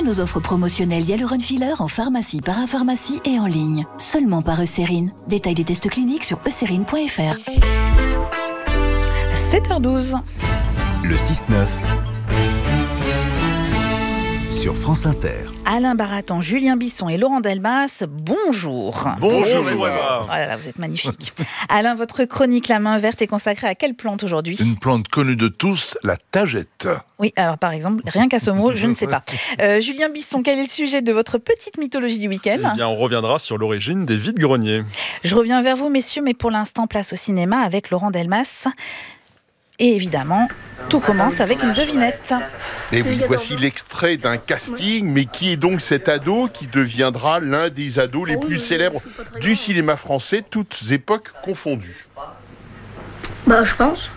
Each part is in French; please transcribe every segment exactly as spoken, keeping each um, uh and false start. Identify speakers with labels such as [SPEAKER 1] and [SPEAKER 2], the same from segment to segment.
[SPEAKER 1] nos offres promotionnelles Hyaluron-Filler en pharmacie, parapharmacie et en ligne. Seulement par Eucérine. Détail des tests cliniques sur eucérine point f r.
[SPEAKER 2] sept heures douze.
[SPEAKER 3] Le six neuf sur France Inter.
[SPEAKER 2] Alain Baraton, Julien Bisson et Laurent Delmas, bonjour.
[SPEAKER 4] Bonjour, bonjour Eva.
[SPEAKER 2] Oh là là, vous êtes magnifique. Alain, votre chronique La main verte est consacrée à quelle plante aujourd'hui ?
[SPEAKER 4] Une plante connue de tous, la tagette.
[SPEAKER 2] Oui, alors par exemple, rien qu'à ce mot, je ne sais pas. Euh, Julien Bisson, quel est le sujet de votre petite mythologie du week-end ?
[SPEAKER 5] Eh bien, on reviendra sur l'origine des vide-greniers.
[SPEAKER 2] Je reviens vers vous, messieurs, mais pour l'instant, place au cinéma avec Laurent Delmas. Et évidemment, tout commence avec une devinette.
[SPEAKER 6] Et oui, voici l'extrait d'un casting, mais qui est donc cet ado qui deviendra l'un des ados les plus célèbres du cinéma français, toutes époques confondues.
[SPEAKER 7] Bah, je pense.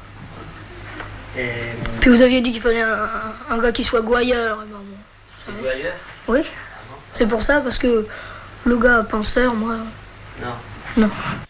[SPEAKER 7] Puis vous aviez dit qu'il fallait un, un gars qui soit gouailleur. Ben bon,
[SPEAKER 8] c'est gouailleur ?
[SPEAKER 7] Oui. C'est pour ça, parce que le gars penseur, moi...
[SPEAKER 8] Non.
[SPEAKER 7] Non.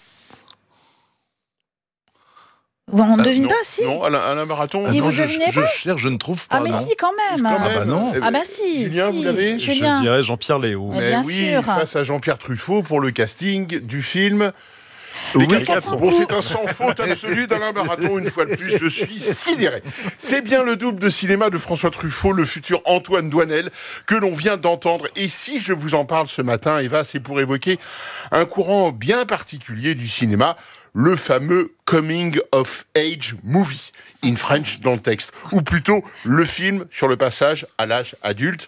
[SPEAKER 2] On ne
[SPEAKER 6] Euh,
[SPEAKER 2] devine
[SPEAKER 6] non,
[SPEAKER 2] pas, si.
[SPEAKER 6] Non, Alain, Alain Baraton.
[SPEAKER 2] Et
[SPEAKER 4] non,
[SPEAKER 2] vous
[SPEAKER 4] je,
[SPEAKER 2] devinez
[SPEAKER 4] je
[SPEAKER 2] pas
[SPEAKER 4] cherche, je ne trouve pas.
[SPEAKER 2] Ah, mais
[SPEAKER 4] non.
[SPEAKER 2] si, quand même.
[SPEAKER 6] Quand
[SPEAKER 4] Ah
[SPEAKER 6] même.
[SPEAKER 4] bah non.
[SPEAKER 6] Eh
[SPEAKER 2] Ah bah si.
[SPEAKER 6] Julien,
[SPEAKER 2] si.
[SPEAKER 6] vous l'avez ?
[SPEAKER 2] Julien.
[SPEAKER 5] Je dirais Jean-Pierre Léaud.
[SPEAKER 2] Mais
[SPEAKER 6] Mais
[SPEAKER 2] bien
[SPEAKER 6] oui,
[SPEAKER 2] sûr.
[SPEAKER 6] face à Jean-Pierre Truffaut pour le casting du film.
[SPEAKER 5] Oui,
[SPEAKER 6] Les quatre
[SPEAKER 5] quatre
[SPEAKER 6] Bon, c'est un sans faute absolu d'Alain Baraton, une fois de plus, je suis sidéré. C'est bien le double de cinéma de François Truffaut, le futur Antoine Doinel, que l'on vient d'entendre. Et si je vous en parle ce matin, Eva, c'est pour évoquer un courant bien particulier du cinéma, le fameux Coming of Age Movie, in French dans le texte, ou plutôt le film sur le passage à l'âge adulte,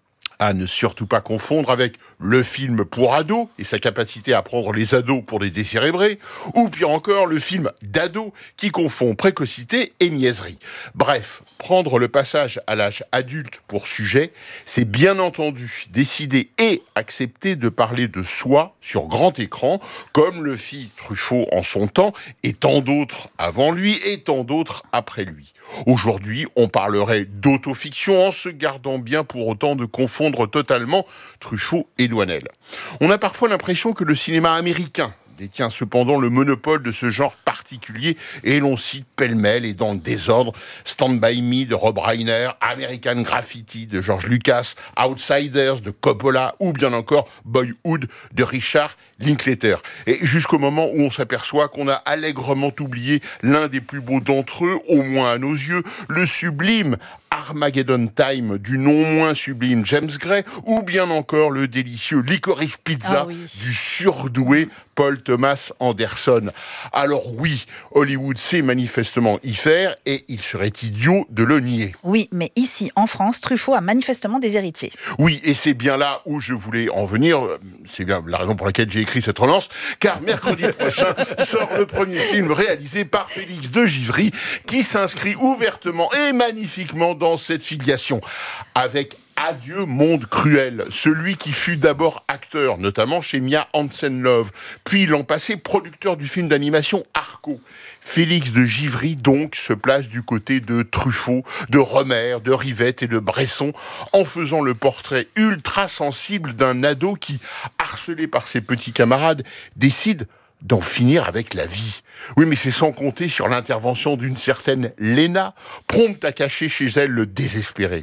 [SPEAKER 6] à ne surtout pas confondre avec le film pour ados et sa capacité à prendre les ados pour des décérébrés, ou pire encore le film d'ado qui confond précocité et niaiserie. Bref, prendre le passage à l'âge adulte pour sujet, c'est bien entendu décider et accepter de parler de soi sur grand écran, comme le fit Truffaut en son temps, et tant d'autres avant lui, et tant d'autres après lui. Aujourd'hui, on parlerait d'autofiction en se gardant bien pour autant de confondre totalement Truffaut et Doinel. On a parfois l'impression que le cinéma américain détient cependant le monopole de ce genre particulier et l'on cite pêle-mêle et dans le désordre Stand By Me de Rob Reiner, American Graffiti de George Lucas, Outsiders de Coppola ou bien encore Boyhood de Richard Linklater. Et jusqu'au moment où on s'aperçoit qu'on a allègrement oublié l'un des plus beaux d'entre eux, au moins à nos yeux, le sublime Armageddon Time du non moins sublime James Gray, ou bien encore le délicieux Licorice Pizza
[SPEAKER 2] Ah oui.
[SPEAKER 6] du surdoué Paul Thomas Anderson. Alors oui, Hollywood sait manifestement y faire et il serait idiot de le nier.
[SPEAKER 2] Oui, mais ici, en France, Truffaut a manifestement des héritiers.
[SPEAKER 6] Oui, et c'est bien là où je voulais en venir, c'est bien la raison pour laquelle j'ai écrit cette relance, car mercredi prochain sort le premier film réalisé par Félix de Givry, qui s'inscrit ouvertement et magnifiquement dans cette filiation, avec Adieu monde cruel, celui qui fut d'abord acteur, notamment chez Mia Hansen-Løve, puis l'an passé producteur du film d'animation Arco. Félix de Givry donc se place du côté de Truffaut, de Rohmer, de Rivette et de Bresson, en faisant le portrait ultra sensible d'un ado qui, harcelé par ses petits camarades, décide d'en finir avec la vie. Oui, mais c'est sans compter sur l'intervention d'une certaine Léna, prompte à cacher chez elle le désespéré.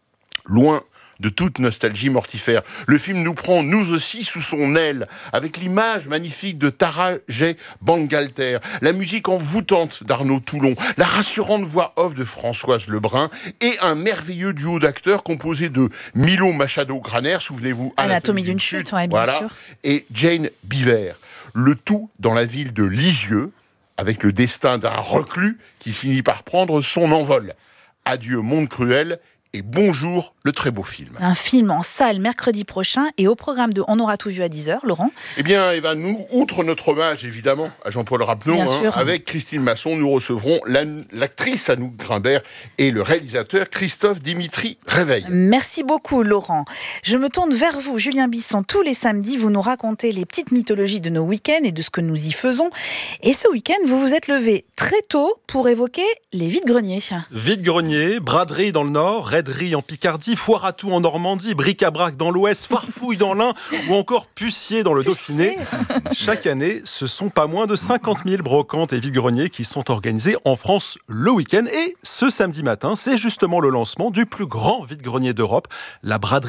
[SPEAKER 6] Loin de toute nostalgie mortifère, le film nous prend, nous aussi, sous son aile, avec l'image magnifique de Tara J. Bangalter, la musique envoûtante d'Arnaud Toulon, la rassurante voix off de Françoise Lebrun, et un merveilleux duo d'acteurs composé de Milo Machado-Graner, souvenez-vous,
[SPEAKER 2] Anatomie d'une chute, ouais, bien
[SPEAKER 6] voilà,
[SPEAKER 2] sûr.
[SPEAKER 6] et Jane Beaver. Le tout dans la ville de Lisieux, avec le destin d'un reclus qui finit par prendre son envol. Adieu monde cruel, et bonjour le très beau film.
[SPEAKER 2] Un film en salle mercredi prochain et au programme de On aura tout vu à dix heures, Laurent.
[SPEAKER 6] Eh bien, Eva, nous, outre notre hommage évidemment à Jean-Paul Rapneau,
[SPEAKER 2] Bien
[SPEAKER 6] hein,
[SPEAKER 2] sûr.
[SPEAKER 6] avec Christine Masson, nous recevrons la- l'actrice Anouk Grimbert et le réalisateur Christophe Dimitri Réveil.
[SPEAKER 2] Merci beaucoup, Laurent. Je me tourne vers vous, Julien Bisson. Tous les samedis, vous nous racontez les petites mythologies de nos week-ends et de ce que nous y faisons. Et ce week-end, vous vous êtes levé très tôt pour évoquer les vide-greniers.
[SPEAKER 5] Vide-grenier, braderie dans le nord, raiderie en Picardie, foire à tout en Normandie, bric-à-brac dans l'ouest, farfouille dans l'Ain ou encore Pucier dans le Dauphiné. Chaque année, ce sont pas moins de cinquante mille brocantes et vide-greniers qui sont organisés en France le week-end. Et ce samedi matin, c'est justement le lancement du plus grand vide-grenier d'Europe, la braderie